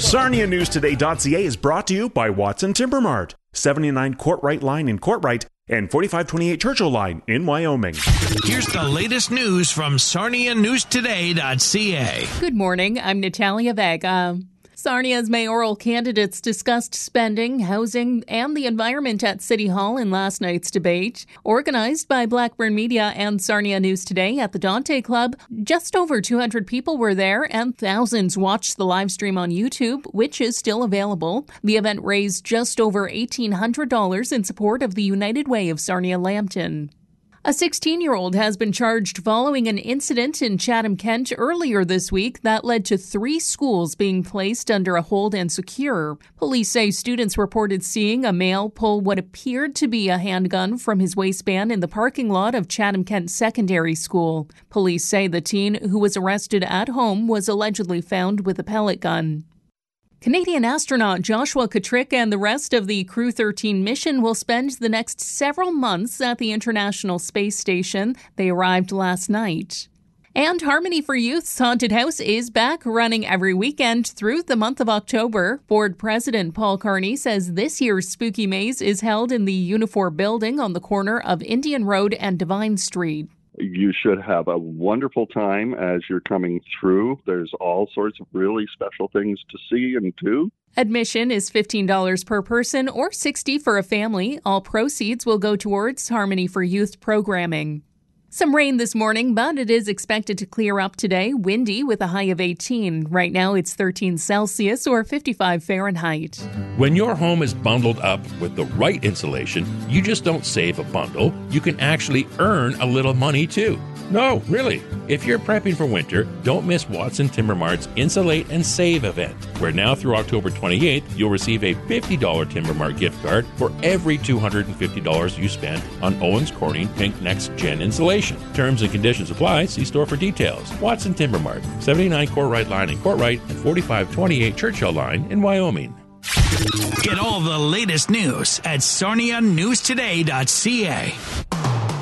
SarniaNewsToday.ca is brought to you by Watson Timber Mart, 79 Courtright Line in Courtright and 4528 Churchill Line in Wyoming. Here's the latest news from SarniaNewsToday.ca. Good morning. I'm Natalia Vega. Sarnia's mayoral candidates discussed spending, housing, and the environment at City Hall in last night's debate. Organized by Blackburn Media and Sarnia News Today at the Dante Club, just over 200 people were there and thousands watched the live stream on YouTube, which is still available. The event raised just over $1,800 in support of the United Way of Sarnia-Lambton. A 16-year-old has been charged following an incident in Chatham, Kent earlier this week that led to 3 schools being placed under a hold and secure. Police say students reported seeing a male pull what appeared to be a handgun from his waistband in the parking lot of Chatham, Kent Secondary School. Police say the teen, who was arrested at home, was allegedly found with a pellet gun. Canadian astronaut Joshua Kutrick and the rest of the Crew 13 mission will spend the next several months at the International Space Station. They arrived last night. And Harmony for Youth's Haunted House is back, running every weekend through the month of October. Board President Paul Carney says this year's Spooky Maze is held in the Unifor building on the corner of Indian Road and Divine Street. You should have a wonderful time as you're coming through. There's all sorts of really special things to see and do. Admission is $15 per person or $60 for a family. All proceeds will go towards Harmony for Youth programming. Some rain this morning, but it is expected to clear up today. Windy with a high of 18. Right now it's 13 Celsius or 55 Fahrenheit. When your home is bundled up with the right insulation, you just don't save a bundle. You can actually earn a little money too. No, really. If you're prepping for winter, don't miss Watson Timber Mart's Insulate and Save event, where now through October 28th, you'll receive a $50 Timber Mart gift card for every $250 you spend on Owens Corning Pink Next Gen insulation. Terms and conditions apply. See store for details. Watson Timber Mart, 79 Courtright Line in Courtright and 4528 Churchill Line in Wyoming. Get all the latest news at SarniaNewsToday.ca.